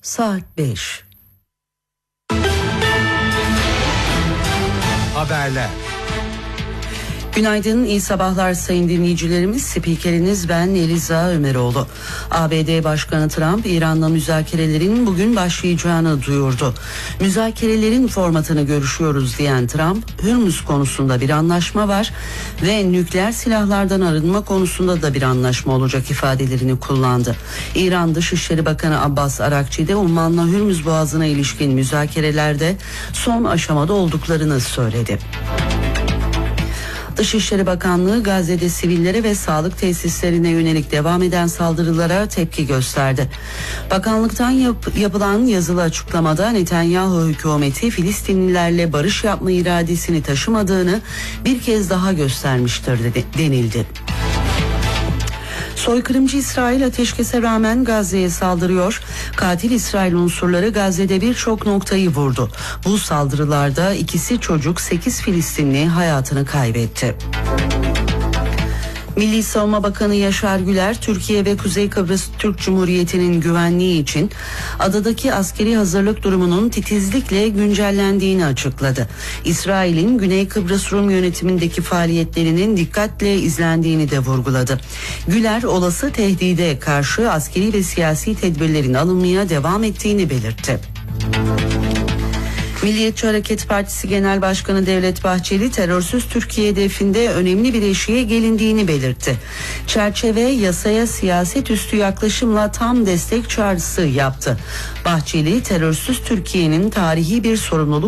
saat 5. Haberler. Günaydın, iyi sabahlar sayın dinleyicilerimiz. Spikeriniz ben Eliza Ömeroğlu. ABD Başkanı Trump, İran'la müzakerelerin bugün başlayacağını duyurdu. Müzakerelerin formatını görüşüyoruz diyen Trump, Hürmüz konusunda bir anlaşma var ve nükleer silahlardan arınma konusunda da bir anlaşma olacak ifadelerini kullandı. İran Dışişleri Bakanı Abbas Arakçi de Umman'la Hürmüz Boğazı'na ilişkin müzakerelerde son aşamada olduklarını söyledi. Dışişleri Bakanlığı Gazze'de sivillere ve sağlık tesislerine yönelik devam eden saldırılara tepki gösterdi. Bakanlıktan yapılan yazılı açıklamada Netanyahu hükümeti Filistinlilerle barış yapma iradesini taşımadığını bir kez daha göstermiştir denildi. Soykırımcı İsrail ateşkese rağmen Gazze'ye saldırıyor. Katil İsrail unsurları Gazze'de birçok noktayı vurdu. Bu saldırılarda 2'si çocuk, 8 Filistinli hayatını kaybetti. Milli Savunma Bakanı Yaşar Güler, Türkiye ve Kuzey Kıbrıs Türk Cumhuriyeti'nin güvenliği için adadaki askeri hazırlık durumunun titizlikle güncellendiğini açıkladı. İsrail'in Güney Kıbrıs Rum yönetimindeki faaliyetlerinin dikkatle izlendiğini de vurguladı. Güler, olası tehdide karşı askeri ve siyasi tedbirlerin alınmaya devam ettiğini belirtti. Milliyetçi Hareket Partisi Genel Başkanı Devlet Bahçeli, terörsüz Türkiye hedefinde önemli bir eşiğe gelindiğini belirtti. Çerçeve yasaya siyaset üstü yaklaşımla tam destek çağrısı yaptı. Bahçeli, terörsüz Türkiye'nin tarihi bir sorumluluğu